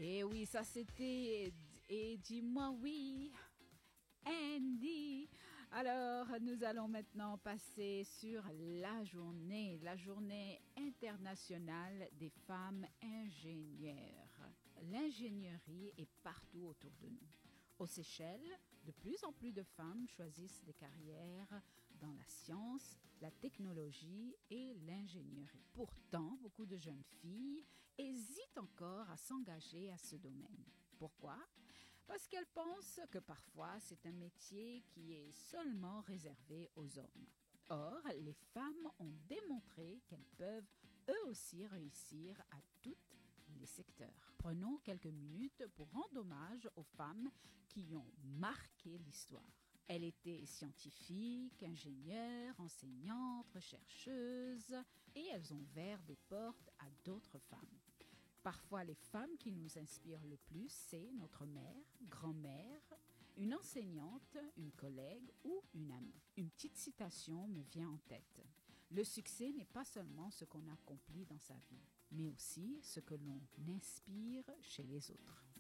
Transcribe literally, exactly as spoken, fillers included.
Et oui, ça c'était Et dis-moi oui, Andy. Alors, nous allons maintenant passer sur la journée, la journée internationale des femmes ingénieures. L'ingénierie est partout autour de nous. Aux Seychelles, de plus en plus de femmes choisissent des carrières dans la science, la technologie et l'ingénierie. Pourtant, beaucoup de jeunes filles hésitent encore à s'engager à ce domaine. Pourquoi ? Parce qu'elles pensent que parfois c'est un métier qui est seulement réservé aux hommes. Or, les femmes ont démontré qu'elles peuvent eux aussi réussir à tous les secteurs. Prenons quelques minutes pour rendre hommage aux femmes qui ont marqué l'histoire. Elles étaient scientifiques, ingénieures, enseignantes, chercheuses et elles ont ouvert des portes à d'autres femmes. Parfois, les femmes qui nous inspirent le plus, c'est notre mère, grand-mère, une enseignante, une collègue ou une amie. Une petite citation me vient en tête. Le succès n'est pas seulement ce qu'on accomplit dans sa vie, mais aussi ce que l'on inspire chez les autres.